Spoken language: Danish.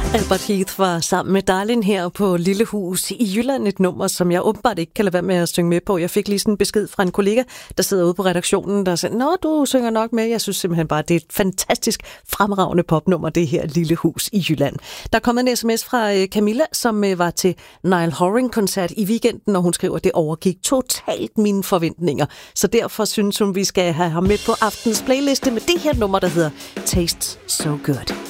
Albert Heath var sammen med Darlin her på Lille Hus i Jylland, et nummer, som jeg åbenbart ikke kan lade være med at synge med på. Jeg fik lige sådan en besked fra en kollega, der sidder ude på redaktionen, der sagde, nå, du synger nok med. Jeg synes simpelthen bare, det er et fantastisk fremragende popnummer, det her Lille Hus i Jylland. Der er kommet en sms fra Camilla, som var til Niall Horan-koncert i weekenden, og hun skriver, at det overgik totalt mine forventninger. Så derfor synes hun, vi skal have ham med på aftens playliste med det her nummer, der hedder Tastes So Good.